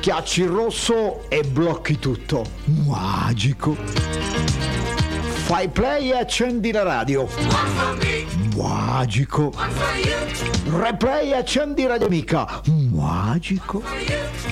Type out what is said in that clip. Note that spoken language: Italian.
schiacci il rosso e blocchi tutto. Magico. Fai play e accendi la radio. Magico. Replay e accendi Radio Amica. Magico.